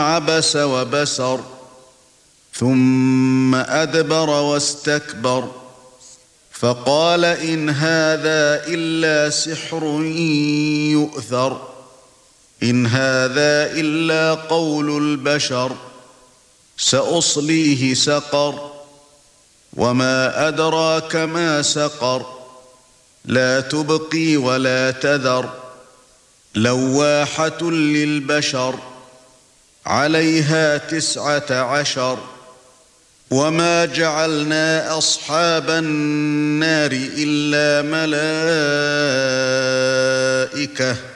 عبس وبسر ثم أدبر واستكبر فقال إن هذا إلا سحر يؤثر إن هذا إلا قول البشر سأصليه سقر وما أدراك ما سقر لا تبقي ولا تذر لواحة للبشر عليها 19 وما جعلنا أصحاب النار إلا ملائكة